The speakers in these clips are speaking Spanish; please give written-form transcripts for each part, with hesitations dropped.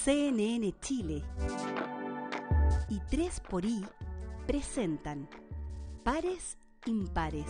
CNN Chile y 3xI presentan Pares Impares.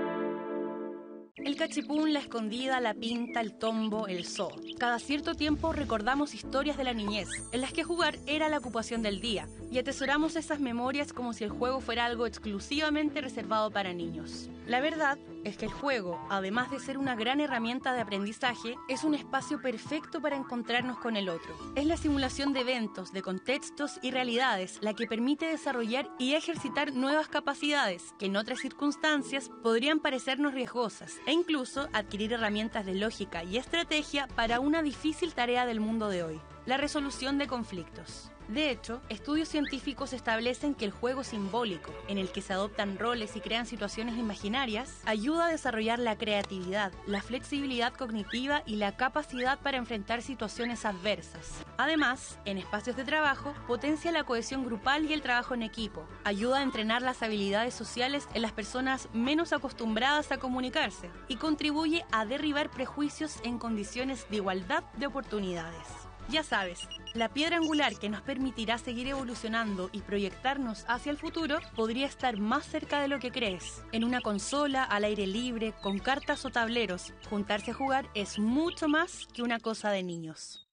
El cachipún, la escondida, la pinta, el tombo, el zoo. Cada cierto tiempo recordamos historias de la niñez, en las que jugar era la ocupación del día, y atesoramos esas memorias como si el juego fuera algo exclusivamente reservado para niños. La verdad es que el juego, además de ser una gran herramienta de aprendizaje, es un espacio perfecto para encontrarnos con el otro. Es la simulación de eventos, de contextos y realidades la que permite desarrollar y ejercitar nuevas capacidades que en otras circunstancias podrían parecernos riesgosas, e incluso adquirir herramientas de lógica y estrategia para una difícil tarea del mundo de hoy: la resolución de conflictos. De hecho, estudios científicos establecen que el juego simbólico, en el que se adoptan roles y crean situaciones imaginarias, ayuda a desarrollar la creatividad, la flexibilidad cognitiva y la capacidad para enfrentar situaciones adversas. Además, en espacios de trabajo, potencia la cohesión grupal y el trabajo en equipo, ayuda a entrenar las habilidades sociales en las personas menos acostumbradas a comunicarse y contribuye a derribar prejuicios en condiciones de igualdad de oportunidades. Ya sabes, la piedra angular que nos permitirá seguir evolucionando y proyectarnos hacia el futuro podría estar más cerca de lo que crees. En una consola, al aire libre, con cartas o tableros, juntarse a jugar es mucho más que una cosa de niños.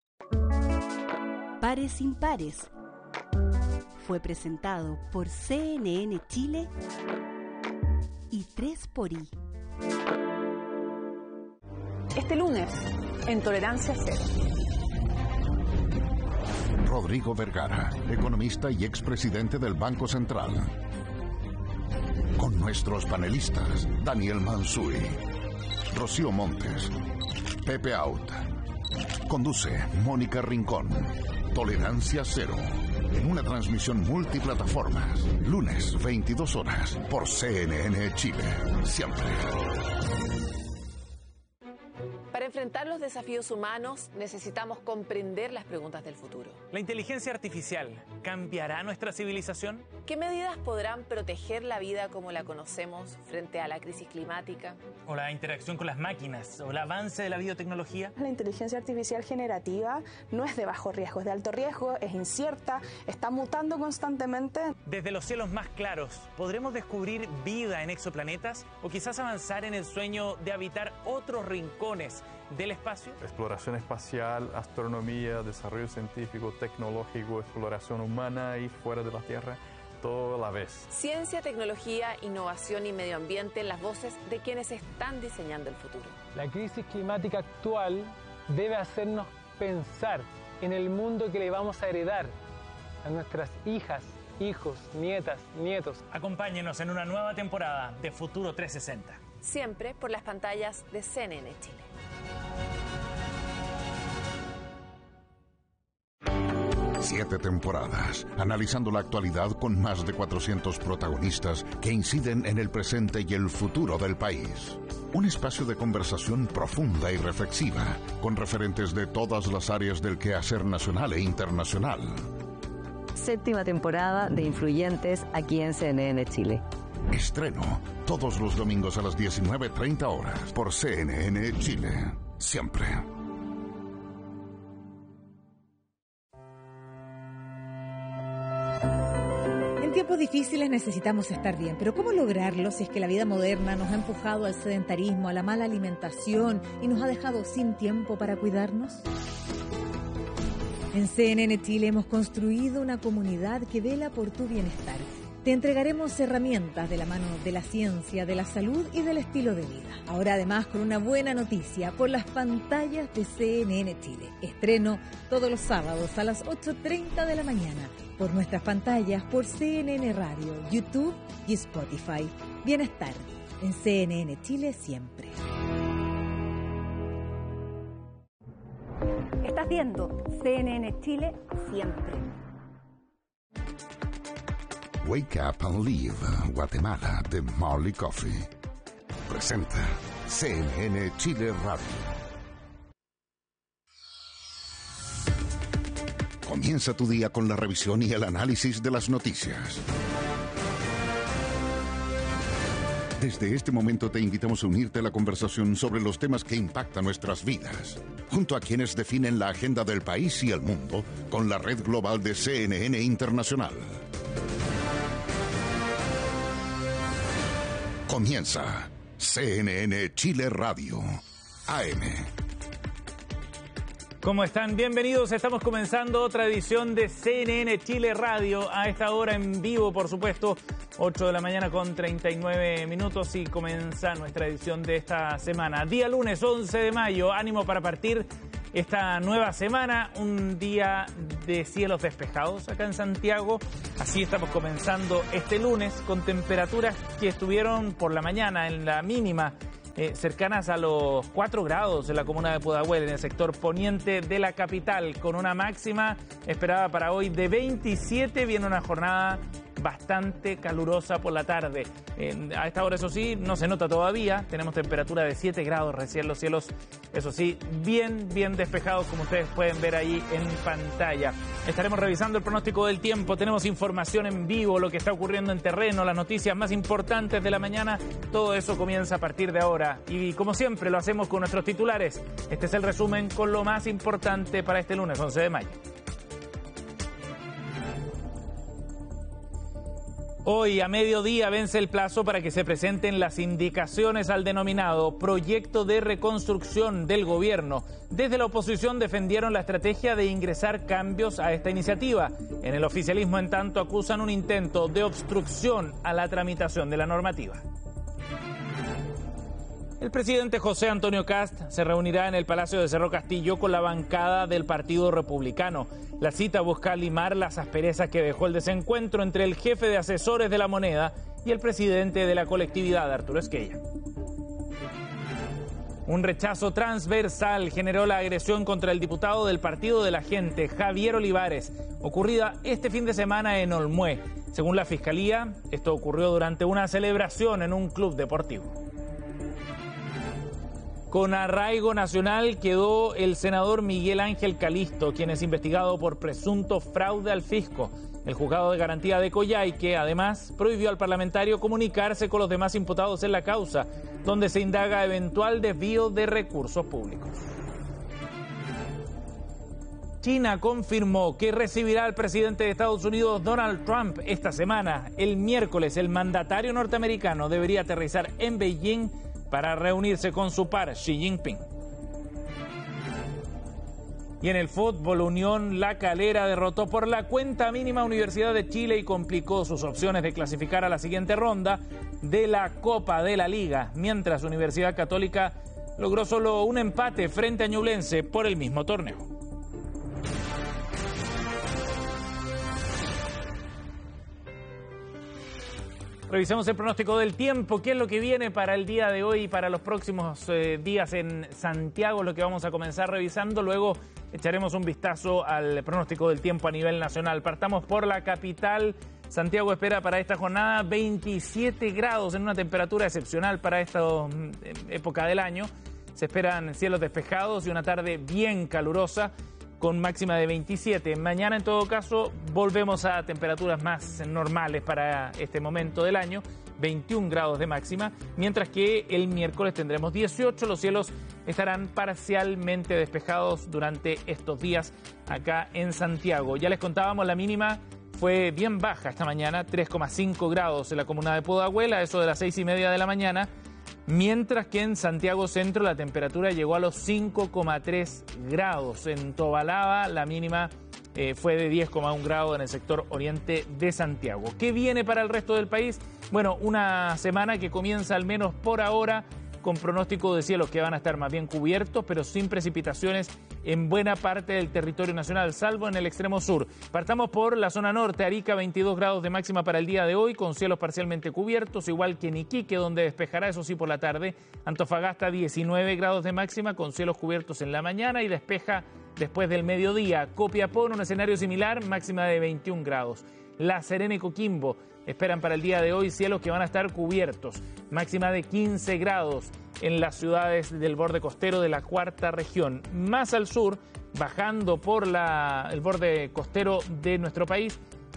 Pares Impares fue presentado por CNN Chile y 3xI. Este lunes, en Tolerancia Cero. Rodrigo Vergara, economista y expresidente del Banco Central. Con nuestros panelistas, Daniel Mansuy, Rocío Montes, Pepe Out. Conduce Mónica Rincón. Tolerancia Cero. En una transmisión multiplataformas. Lunes, 22 horas, por CNN Chile. Siempre. Para enfrentar los desafíos humanos, necesitamos comprender las preguntas del futuro. ¿La inteligencia artificial cambiará nuestra civilización? ¿Qué medidas podrán proteger la vida como la conocemos frente a la crisis climática? ¿O la interacción con las máquinas? ¿O el avance de la biotecnología? La inteligencia artificial generativa no es de bajo riesgo, es de alto riesgo, es incierta, está mutando constantemente. Desde los cielos más claros, ¿podremos descubrir vida en exoplanetas? ¿O quizás avanzar en el sueño de habitar otros rincones del espacio? Exploración espacial, astronomía, desarrollo científico, tecnológico, exploración humana y fuera de la Tierra, todo a la vez. Ciencia, tecnología, innovación y medio ambiente, las voces de quienes están diseñando el futuro. La crisis climática actual debe hacernos pensar en el mundo que le vamos a heredar a nuestras hijas, hijos, nietas, nietos. Acompáñenos en una nueva temporada de Futuro 360. Siempre por las pantallas de CNN Chile. Siete temporadas, analizando la actualidad con más de 400 protagonistas que inciden en el presente y el futuro del país. Un espacio de conversación profunda y reflexiva, con referentes de todas las áreas del quehacer nacional e internacional. Séptima temporada de Influyentes aquí en CNN Chile. Estreno todos los domingos a las 19:30 horas por CNN Chile. Siempre. En tiempos difíciles necesitamos estar bien, pero ¿cómo lograrlo si es que la vida moderna nos ha empujado al sedentarismo, a la mala alimentación y nos ha dejado sin tiempo para cuidarnos? En CNN Chile hemos construido una comunidad que vela por tu bienestar. Te entregaremos herramientas de la mano de la ciencia, de la salud y del estilo de vida. Ahora además con una buena noticia por las pantallas de CNN Chile. Estreno todos los sábados a las 8:30 de la mañana por nuestras pantallas por CNN Radio, YouTube y Spotify. Bienestar en CNN Chile siempre. Estás viendo CNN Chile siempre. Wake Up and Live, Guatemala, de Marley Coffee. Presenta CNN Chile Radio. Comienza tu día con la revisión y el análisis de las noticias. Desde este momento te invitamos a unirte a la conversación sobre los temas que impactan nuestras vidas, junto a quienes definen la agenda del país y el mundo, con la red global de CNN Internacional. Comienza CNN Chile Radio, AM. ¿Cómo están? Bienvenidos. Estamos comenzando otra edición de CNN Chile Radio. A esta hora en vivo, por supuesto, 8 de la mañana con 39 minutos y comienza nuestra edición de esta semana. Día lunes 11 de mayo. Ánimo para partir esta nueva semana. Un día de cielos despejados acá en Santiago. Así estamos comenzando este lunes con temperaturas que estuvieron por la mañana en la mínima cercanas a los 4 grados en la comuna de Pudahuel, en el sector poniente de la capital, con una máxima esperada para hoy de 27. Viene una jornada bastante calurosa por la tarde. A esta hora, eso sí, no se nota todavía. Tenemos temperatura de 7 grados recién, los cielos, eso sí, bien despejados, como ustedes pueden ver ahí en pantalla. Estaremos revisando el pronóstico del tiempo. Tenemos información en vivo, lo que está ocurriendo en terreno, las noticias más importantes de la mañana. Todo eso comienza a partir de ahora. Y como siempre, lo hacemos con nuestros titulares. Este es el resumen con lo más importante para este lunes 11 de mayo. Hoy a mediodía vence el plazo para que se presenten las indicaciones al denominado proyecto de reconstrucción del gobierno. Desde la oposición defendieron la estrategia de ingresar cambios a esta iniciativa. En el oficialismo, en tanto, acusan un intento de obstrucción a la tramitación de la normativa. El presidente José Antonio Kast se reunirá en el Palacio de Cerro Castillo con la bancada del Partido Republicano. La cita busca limar las asperezas que dejó el desencuentro entre el jefe de asesores de la moneda y el presidente de la colectividad, Arturo Esquella. Un rechazo transversal generó la agresión contra el diputado del Partido de la Gente, Javier Olivares, ocurrida este fin de semana en Olmué. Según la Fiscalía, esto ocurrió durante una celebración en un club deportivo. Con arraigo nacional quedó el senador Miguel Ángel Calisto, quien es investigado por presunto fraude al fisco. El juzgado de garantía de Coyhaique, además, prohibió al parlamentario comunicarse con los demás imputados en la causa, donde se indaga eventual desvío de recursos públicos. China confirmó que recibirá al presidente de Estados Unidos, Donald Trump, esta semana. El miércoles, el mandatario norteamericano debería aterrizar en Beijing para reunirse con su par, Xi Jinping. Y en el fútbol, Unión La Calera derrotó por la cuenta mínima a Universidad de Chile y complicó sus opciones de clasificar a la siguiente ronda de la Copa de la Liga, mientras Universidad Católica logró solo un empate frente a Ñublense por el mismo torneo. Revisemos el pronóstico del tiempo, qué es lo que viene para el día de hoy y para los próximos días en Santiago, lo que vamos a comenzar revisando. Luego echaremos un vistazo al pronóstico del tiempo a nivel nacional. Partamos por la capital. Santiago espera para esta jornada 27 grados en una temperatura excepcional para esta época del año. Se esperan cielos despejados y una tarde bien calurosa, con máxima de 27. Mañana, en todo caso, volvemos a temperaturas más normales para este momento del año, 21 grados de máxima, mientras que el miércoles tendremos 18. Los cielos estarán parcialmente despejados durante estos días acá en Santiago. Ya les contábamos, la mínima fue bien baja esta mañana, 3,5 grados en la comuna de Pudahuel, a eso de las 6:30 de la mañana, mientras que en Santiago Centro la temperatura llegó a los 5,3 grados. En Tobalaba la mínima fue de 10,1 grados en el sector oriente de Santiago. ¿Qué viene para el resto del país? Bueno, una semana que comienza, al menos por ahora, con pronóstico de cielos que van a estar más bien cubiertos, pero sin precipitaciones en buena parte del territorio nacional, salvo en el extremo sur. Partamos por la zona norte. Arica, 22 grados de máxima para el día de hoy, con cielos parcialmente cubiertos, igual que en Iquique, donde despejará, eso sí, por la tarde. Antofagasta, 19 grados de máxima, con cielos cubiertos en la mañana y despeja después del mediodía. Copiapó, un escenario similar, máxima de 21 grados. La Serena y Coquimbo esperan para el día de hoy cielos que van a estar cubiertos, máxima de 15 grados en las ciudades del borde costero de la cuarta región. Más al sur, bajando por el borde costero de nuestro país,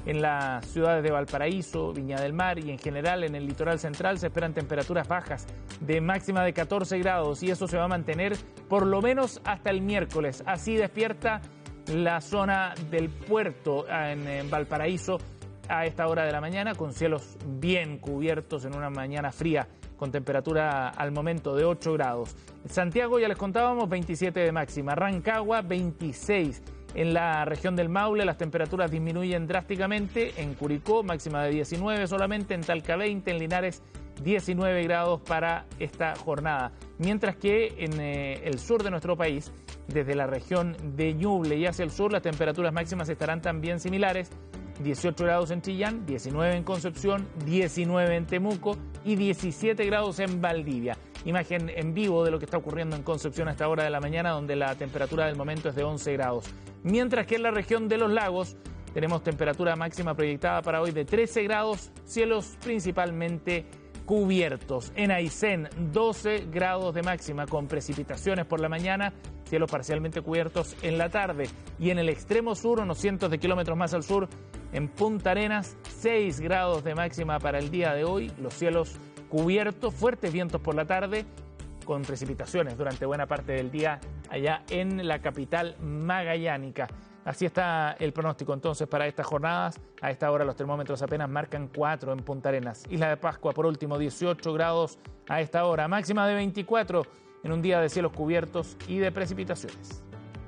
En las ciudades de Valparaíso, Viña del Mar y en general en el litoral central se esperan temperaturas bajas de máxima de 14 grados y eso se va a mantener por lo menos hasta el miércoles. Así despierta la zona del puerto en Valparaíso a esta hora de la mañana, con cielos bien cubiertos en una mañana fría, con temperatura al momento de 8 grados. En Santiago, ya les contábamos, 27 de máxima. Rancagua, 26. En la región del Maule las temperaturas disminuyen drásticamente. En Curicó, máxima de 19 solamente. En Talca, 20. En Linares, 19 grados para esta jornada. Mientras que en el sur de nuestro país, desde la región de Ñuble y hacia el sur, las temperaturas máximas estarán también similares. 18 grados en Chillán, 19 en Concepción, 19 en Temuco y 17 grados en Valdivia. Imagen en vivo de lo que está ocurriendo en Concepción a esta hora de la mañana, donde la temperatura del momento es de 11 grados. Mientras que en la región de los lagos tenemos temperatura máxima proyectada para hoy de 13 grados, cielos principalmente cubiertos. En Aysén, 12 grados de máxima con precipitaciones por la mañana, cielos parcialmente cubiertos en la tarde. Y en el extremo sur, unos cientos de kilómetros más al sur, en Punta Arenas, 6 grados de máxima para el día de hoy, los cielos cubiertos, fuertes vientos por la tarde, con precipitaciones durante buena parte del día allá en la capital magallánica. Así está el pronóstico entonces para estas jornadas. A esta hora los termómetros apenas marcan 4 en Punta Arenas. Isla de Pascua, por último, 18 grados a esta hora, máxima de 24 en un día de cielos cubiertos y de precipitaciones.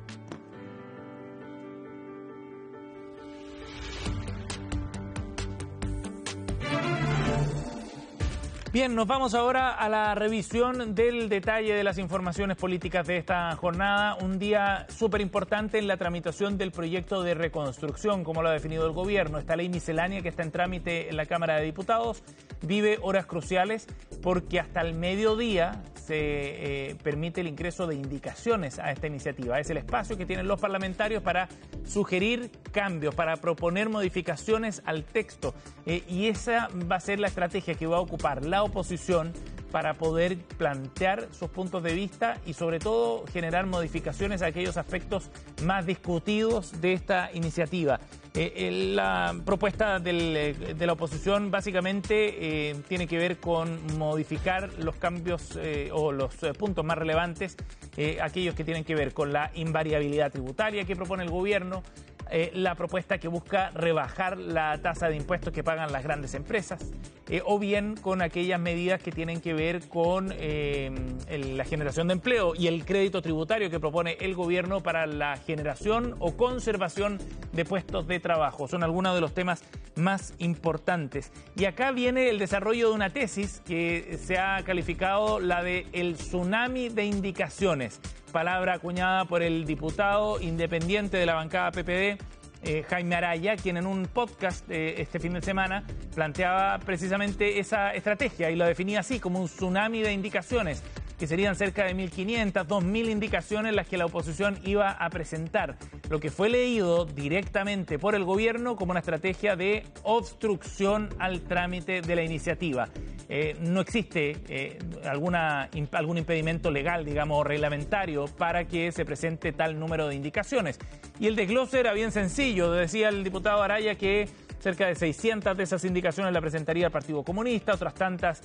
Bien, nos vamos ahora a la revisión del detalle de las informaciones políticas de esta jornada. Un día súper importante en la tramitación del proyecto de reconstrucción, como lo ha definido el gobierno. Esta ley miscelánea que está en trámite en la Cámara de Diputados vive horas cruciales porque hasta el mediodía se permite el ingreso de indicaciones a esta iniciativa. Es el espacio que tienen los parlamentarios para sugerir cambios, para proponer modificaciones al texto. Y esa va a ser la estrategia que va a ocupar la oposición para poder plantear sus puntos de vista y sobre todo generar modificaciones a aquellos aspectos más discutidos de esta iniciativa. La propuesta de la oposición básicamente tiene que ver con modificar los cambios o los puntos más relevantes, aquellos que tienen que ver con la invariabilidad tributaria que propone el gobierno, la propuesta que busca rebajar la tasa de impuestos que pagan las grandes empresas, o bien con aquellas medidas que tienen que ver con la generación de empleo y el crédito tributario que propone el gobierno para la generación o conservación de puestos de trabajo. Son algunos de los temas más importantes. Y acá viene el desarrollo de una tesis que se ha calificado la de el tsunami de indicaciones, palabra acuñada por el diputado independiente de la bancada PPD, Jaime Araya, quien en un podcast este fin de semana planteaba precisamente esa estrategia y lo definía así, como un tsunami de indicaciones, que serían cerca de 1.500, 2.000 indicaciones las que la oposición iba a presentar, lo que fue leído directamente por el gobierno como una estrategia de obstrucción al trámite de la iniciativa. No existe algún impedimento legal, digamos, o reglamentario para que se presente tal número de indicaciones. Y el desglose era bien sencillo. Decía el diputado Araya que cerca de 600 de esas indicaciones la presentaría el Partido Comunista, otras tantas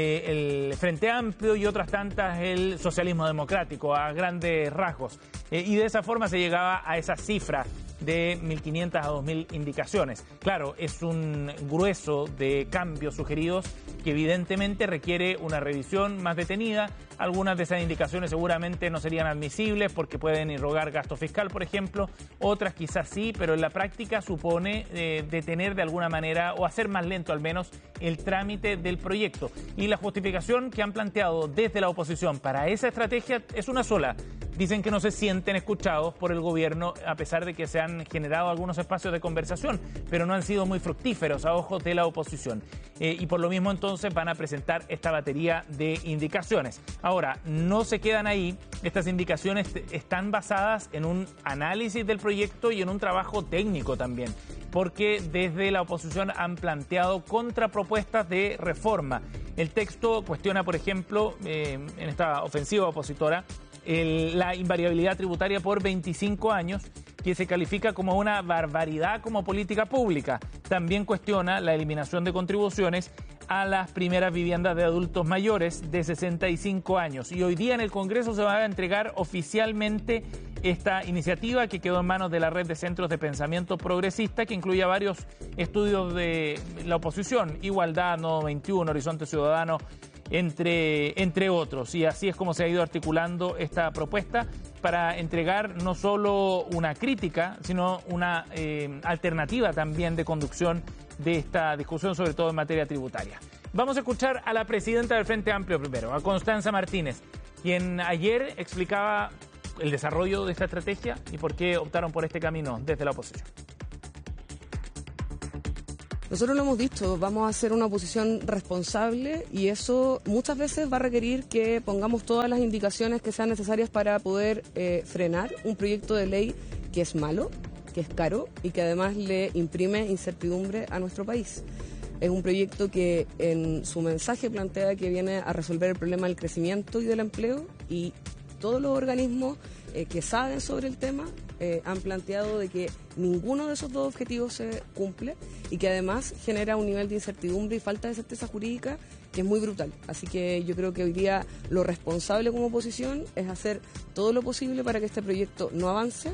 el Frente Amplio y otras tantas el Socialismo Democrático, a grandes rasgos. Y de esa forma se llegaba a esa cifra de 1.500 a 2.000 indicaciones. Claro, es un grueso de cambios sugeridos que evidentemente requiere una revisión más detenida. Algunas de esas indicaciones seguramente no serían admisibles porque pueden irrogar gasto fiscal, por ejemplo. Otras quizás sí, pero en la práctica supone detener de alguna manera o hacer más lento al menos el trámite del proyecto. Y la justificación que han planteado desde la oposición para esa estrategia es una sola. Dicen que no se sienten escuchados por el gobierno a pesar de que se han generado algunos espacios de conversación, pero no han sido muy fructíferos a ojos de la oposición. Y por lo mismo entonces van a presentar esta batería de indicaciones. Ahora, no se quedan ahí. Estas indicaciones están basadas en un análisis del proyecto y en un trabajo técnico también, porque desde la oposición han planteado contrapropuestas de reforma. El texto cuestiona, por ejemplo, en esta ofensiva opositora, la invariabilidad tributaria por 25 años que se califica como una barbaridad como política pública. También cuestiona la eliminación de contribuciones a las primeras viviendas de adultos mayores de 65 años. Y hoy día en el Congreso se va a entregar oficialmente esta iniciativa que quedó en manos de la Red de Centros de Pensamiento Progresista, que incluye varios estudios de la oposición, Igualdad, Nodo 21, Horizonte Ciudadano, entre otros. Y así es como se ha ido articulando esta propuesta para entregar no solo una crítica, sino una alternativa también de conducción de esta discusión, sobre todo en materia tributaria. Vamos a escuchar a la presidenta del Frente Amplio primero, a Constanza Martínez, quien ayer explicaba el desarrollo de esta estrategia y por qué optaron por este camino desde la oposición. Nosotros lo hemos dicho, vamos a hacer una oposición responsable y eso muchas veces va a requerir que pongamos todas las indicaciones que sean necesarias para poder frenar un proyecto de ley que es malo, que es caro y que además le imprime incertidumbre a nuestro país. Es un proyecto que en su mensaje plantea que viene a resolver el problema del crecimiento y del empleo y todos los organismos que saben sobre el tema han planteado de que ninguno de esos dos objetivos se cumple y que además genera un nivel de incertidumbre y falta de certeza jurídica que es muy brutal. Así que yo creo que hoy día lo responsable como oposición es hacer todo lo posible para que este proyecto no avance.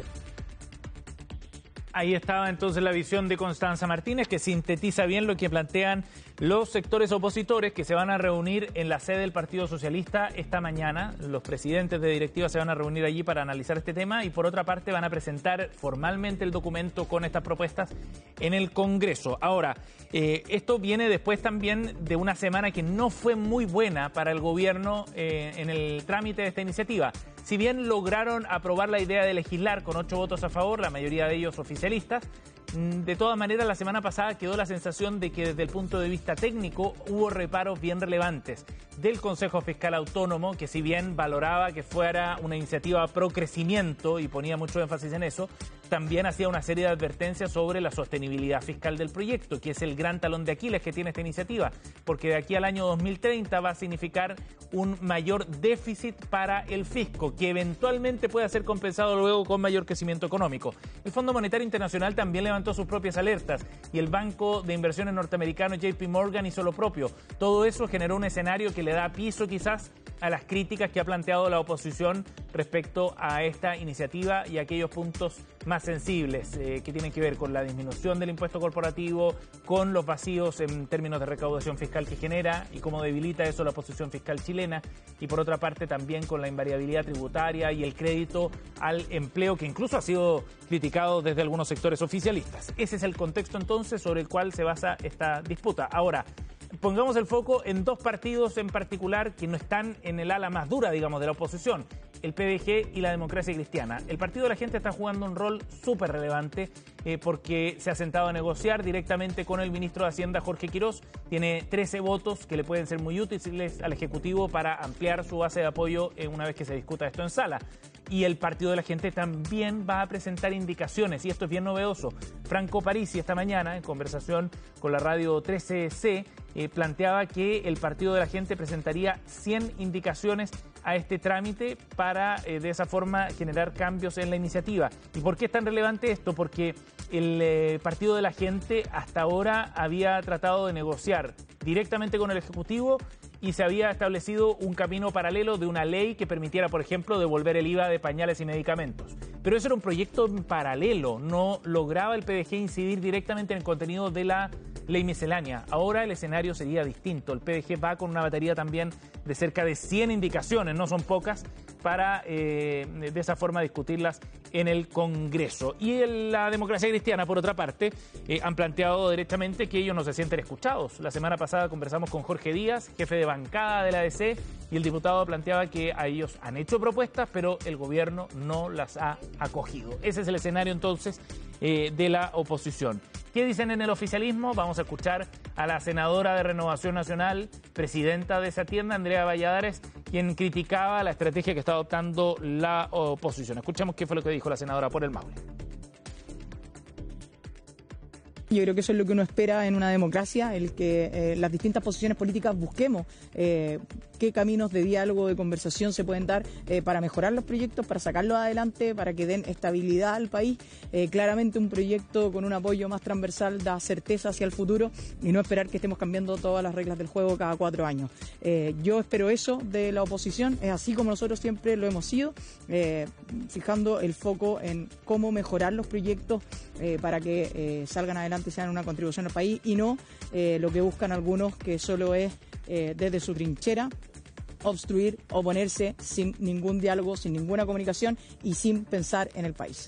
Ahí estaba entonces la visión de Constanza Martínez, que sintetiza bien lo que plantean los sectores opositores que se van a reunir en la sede del Partido Socialista esta mañana. Los presidentes de directiva se van a reunir allí para analizar este tema y por otra parte van a presentar formalmente el documento con estas propuestas en el Congreso. Ahora, esto viene después también de una semana que no fue muy buena para el gobierno en el trámite de esta iniciativa. Si bien lograron aprobar la idea de legislar con 8 votos a favor, la mayoría de ellos oficialistas, de todas maneras la semana pasada quedó la sensación de que desde el punto de vista técnico hubo reparos bien relevantes del Consejo Fiscal Autónomo, que si bien valoraba que fuera una iniciativa pro crecimiento y ponía mucho énfasis en eso, también hacía una serie de advertencias sobre la sostenibilidad fiscal del proyecto, que es el gran talón de Aquiles que tiene esta iniciativa, porque de aquí al año 2030 va a significar un mayor déficit para el fisco, que eventualmente pueda ser compensado luego con mayor crecimiento económico. El Fondo Monetario Internacional también levantó sus propias alertas y el banco de inversiones norteamericano JP Morgan hizo lo propio. Todo eso generó un escenario que le da piso quizás a las críticas que ha planteado la oposición respecto a esta iniciativa y aquellos puntos más sensibles que tienen que ver con la disminución del impuesto corporativo, con los vacíos en términos de recaudación fiscal que genera y cómo debilita eso la posición fiscal chilena, y por otra parte también con la invariabilidad tributaria y el crédito al empleo, que incluso ha sido criticado desde algunos sectores oficialistas. Ese es el contexto entonces sobre el cual se basa esta disputa. Ahora, pongamos el foco en dos partidos en particular que no están en el ala más dura, digamos, de la oposición, el PDG y la Democracia Cristiana. El Partido de la Gente está jugando un rol súper relevante porque se ha sentado a negociar directamente con el ministro de Hacienda, Jorge Quirós. Tiene 13 votos que le pueden ser muy útiles al Ejecutivo para ampliar su base de apoyo una vez que se discuta esto en sala. Y el Partido de la Gente también va a presentar indicaciones, y esto es bien novedoso. Franco Parisi esta mañana, en conversación con la radio 13C, planteaba que el Partido de la Gente presentaría 100 indicaciones a este trámite para de esa forma generar cambios en la iniciativa. ¿Y por qué es tan relevante esto? Porque el Partido de la Gente hasta ahora había tratado de negociar directamente con el Ejecutivo y se había establecido un camino paralelo de una ley que permitiera, por ejemplo, devolver el IVA de pañales y medicamentos. Pero eso era un proyecto en paralelo, no lograba el PDG incidir directamente en el contenido de la ley miscelánea. Ahora el escenario sería distinto. El PDG va con una batería también de cerca de 100 indicaciones, no son pocas, para de esa forma discutirlas en el Congreso. Y la Democracia Cristiana, por otra parte, han planteado directamente que ellos no se sienten escuchados. La semana pasada conversamos con Jorge Díaz, jefe de bancada de la ADC, y el diputado planteaba que a ellos han hecho propuestas, pero el gobierno no las ha acogido. Ese es el escenario entonces de la oposición. ¿Qué dicen en el oficialismo? Vamos a escuchar a la senadora de Renovación Nacional, presidenta de esa tienda, Andrea Valladares, quien criticaba la estrategia que está adoptando la oposición. Escuchemos qué fue lo que dijo la senadora por el Maule. Yo creo que eso es lo que uno espera en una democracia, el que las distintas posiciones políticas busquemos qué qué caminos de diálogo, de conversación se pueden dar para mejorar los proyectos, para sacarlos adelante, para que den estabilidad al país. Claramente un proyecto con un apoyo más transversal da certeza hacia el futuro y no esperar que estemos cambiando todas las reglas del juego cada 4 años. Yo espero eso de la oposición, es así como nosotros siempre lo hemos sido, fijando el foco en cómo mejorar los proyectos para que salgan adelante y sean una contribución al país y no lo que buscan algunos, que solo es desde su trinchera obstruir, oponerse sin ningún diálogo, sin ninguna comunicación y sin pensar en el país.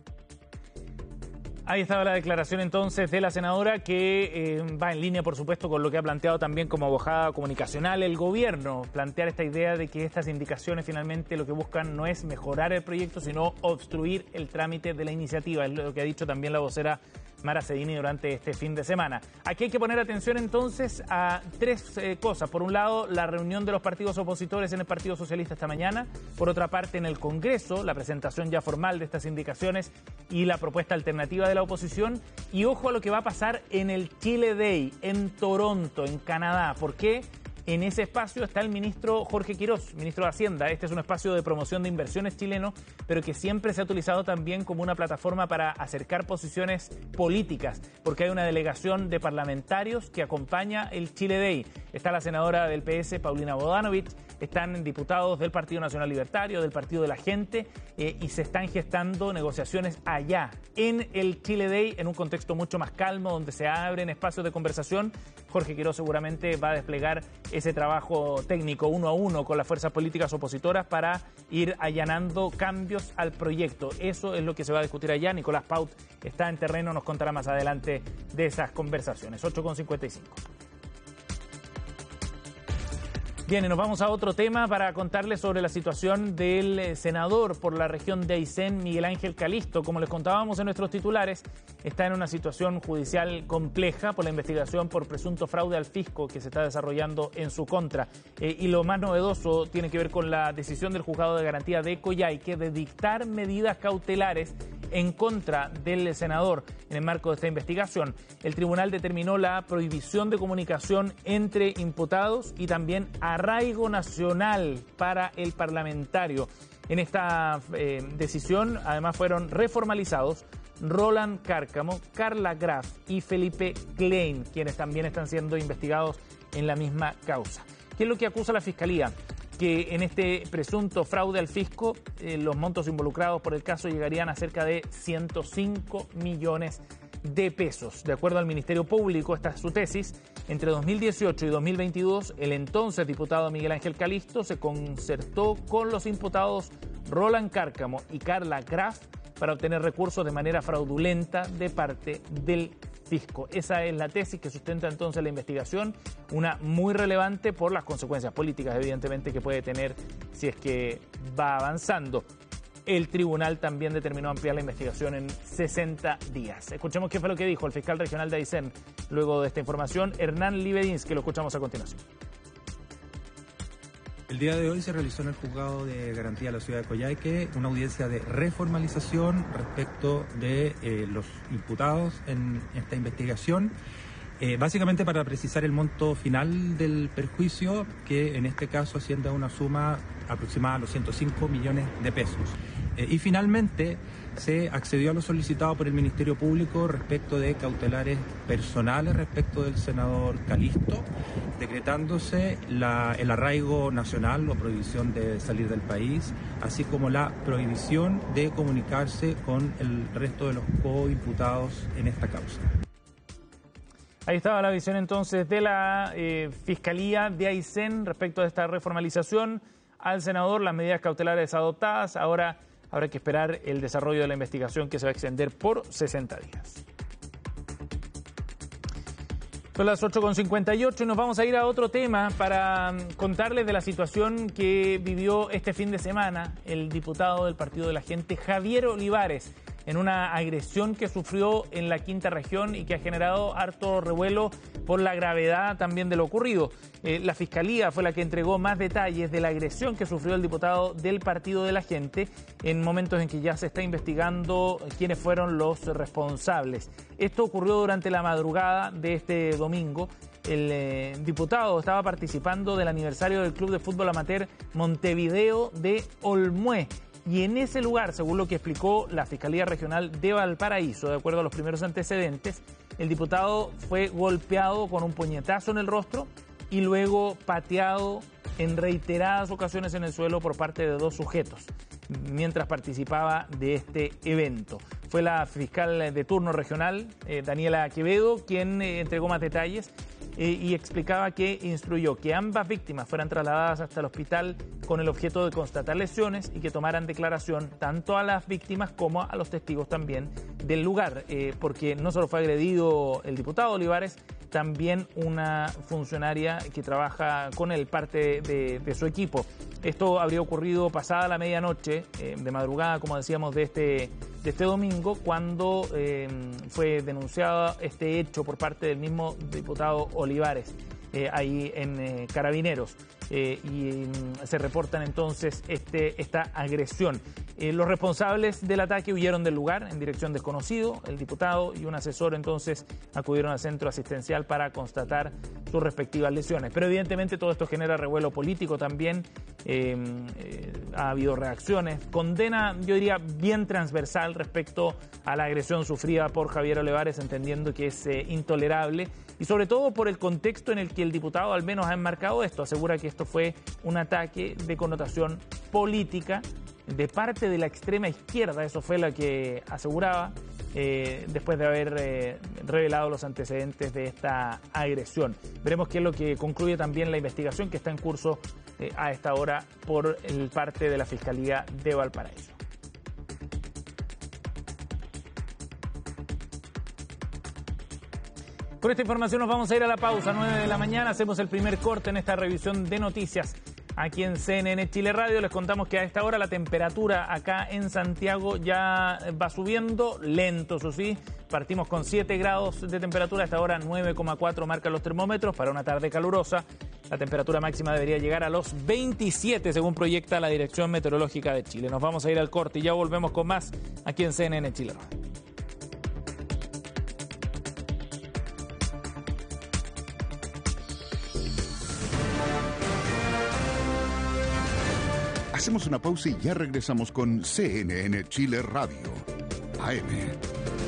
Ahí estaba la declaración entonces de la senadora, que va en línea, por supuesto, con lo que ha planteado también como abogada comunicacional el gobierno, plantear esta idea de que estas indicaciones finalmente lo que buscan no es mejorar el proyecto, sino obstruir el trámite de la iniciativa, es lo que ha dicho también la vocera Mara Cedini durante este fin de semana. Aquí hay que poner atención entonces a 3 cosas. Por un lado, la reunión de los partidos opositores en el Partido Socialista esta mañana. Por otra parte, en el Congreso, la presentación ya formal de estas indicaciones y la propuesta alternativa de la oposición. Y ojo a lo que va a pasar en el Chile Day, en Toronto, en Canadá. ¿Por qué? En ese espacio está el ministro Jorge Quirós, ministro de Hacienda. Este es un espacio de promoción de inversiones chileno, pero que siempre se ha utilizado también como una plataforma para acercar posiciones políticas, porque hay una delegación de parlamentarios que acompaña el Chile Day. Está la senadora del PS, Paulina Bodanovich, están diputados del Partido Nacional Libertario, del Partido de la Gente, y se están gestando negociaciones allá, en el Chile Day, en un contexto mucho más calmo, donde se abren espacios de conversación. Jorge Quirós seguramente va a desplegar ese trabajo técnico 1 a 1 con las fuerzas políticas opositoras para ir allanando cambios al proyecto. Eso es lo que se va a discutir allá. Nicolás Paut está en terreno, nos contará más adelante de esas conversaciones. 8:55. Bien, y nos vamos a otro tema para contarles sobre la situación del senador por la región de Aysén, Miguel Ángel Calisto. Como les contábamos en nuestros titulares, está en una situación judicial compleja por la investigación por presunto fraude al fisco que se está desarrollando en su contra. Y lo más novedoso tiene que ver con la decisión del Juzgado de Garantía de Coyhaique de dictar medidas cautelares en contra del senador en el marco de esta investigación. El tribunal determinó la prohibición de comunicación entre imputados y también arraigo nacional para el parlamentario. En esta decisión, además, fueron reformalizados Roland Cárcamo, Carla Graf y Felipe Klein, quienes también están siendo investigados en la misma causa. ¿Qué es lo que acusa la Fiscalía? Que en este presunto fraude al fisco, los montos involucrados por el caso llegarían a cerca de 105 millones de pesos. De acuerdo al Ministerio Público, esta es su tesis, entre 2018 y 2022, el entonces diputado Miguel Ángel Calisto se concertó con los imputados Roland Cárcamo y Carla Graf para obtener recursos de manera fraudulenta de parte del fisco. Esa es la tesis que sustenta entonces la investigación, una muy relevante por las consecuencias políticas, evidentemente, que puede tener si es que va avanzando. El tribunal también determinó ampliar la investigación en 60 días. Escuchemos qué fue lo que dijo el fiscal regional de Aysén luego de esta información, Hernán Libedins, que lo escuchamos a continuación. El día de hoy se realizó en el Juzgado de Garantía de la Ciudad de Coyhaique una audiencia de reformalización respecto de los imputados en esta investigación, básicamente para precisar el monto final del perjuicio, que en este caso asciende a una suma aproximada a los 105 millones de pesos. Y finalmente se accedió a lo solicitado por el Ministerio Público respecto de cautelares personales respecto del senador Calisto, decretándose el arraigo nacional o prohibición de salir del país, así como la prohibición de comunicarse con el resto de los coimputados en esta causa. Ahí estaba la visión entonces de la Fiscalía de Aysén respecto a esta reformalización al senador, las medidas cautelares adoptadas. Ahora habrá que esperar el desarrollo de la investigación, que se va a extender por 60 días. Son las 8:58 y nos vamos a ir a otro tema para contarles de la situación que vivió este fin de semana el diputado del Partido de la Gente, Javier Olivares. en una agresión que sufrió en la quinta región y que ha generado harto revuelo por la gravedad también de lo ocurrido. La Fiscalía fue la que entregó más detalles de la agresión que sufrió el diputado del Partido de la Gente en momentos en que ya se está investigando quiénes fueron los responsables. Esto ocurrió durante la madrugada de este domingo. El diputado estaba participando del aniversario del Club de Fútbol Amateur Montevideo de Olmué. Y en ese lugar, según lo que explicó la Fiscalía Regional de Valparaíso, de acuerdo a los primeros antecedentes, el diputado fue golpeado con un puñetazo en el rostro y luego pateado en reiteradas ocasiones en el suelo por parte de 2 sujetos mientras participaba de este evento. Fue la fiscal de turno regional, Daniela Quevedo, quien entregó más detalles y explicaba que instruyó que ambas víctimas fueran trasladadas hasta el hospital con el objeto de constatar lesiones y que tomaran declaración tanto a las víctimas como a los testigos también del lugar, porque no solo fue agredido el diputado Olivares, también una funcionaria que trabaja con él, parte de su equipo. Esto habría ocurrido pasada la medianoche, de madrugada, como decíamos, de este domingo, cuando fue denunciado este hecho por parte del mismo diputado Olivares, ahí en Carabineros. Y se reportan entonces esta agresión. Los responsables del ataque huyeron del lugar en dirección desconocido. El diputado y un asesor entonces acudieron al centro asistencial para constatar sus respectivas lesiones. Pero evidentemente todo esto genera revuelo político también. Ha habido reacciones. Condena, yo diría, bien transversal respecto a la agresión sufrida por Javier Olivares, entendiendo que es intolerable. Y sobre todo por el contexto en el que el diputado al menos ha enmarcado esto. Asegura que esto fue un ataque de connotación política de parte de la extrema izquierda. Eso fue lo que aseguraba después de haber revelado los antecedentes de esta agresión. Veremos qué es lo que concluye también la investigación que está en curso a esta hora por parte de la Fiscalía de Valparaíso. Con esta información nos vamos a ir a la pausa, 9 de la mañana. Hacemos el primer corte en esta revisión de noticias aquí en CNN Chile Radio. Les contamos que a esta hora la temperatura acá en Santiago ya va subiendo, lento, eso sí. Partimos con 7 grados de temperatura, a esta hora 9,4 marcan los termómetros para una tarde calurosa. La temperatura máxima debería llegar a los 27, según proyecta la Dirección Meteorológica de Chile. Nos vamos a ir al corte y ya volvemos con más aquí en CNN Chile Radio. Hacemos una pausa y ya regresamos con CNN Chile Radio, AM.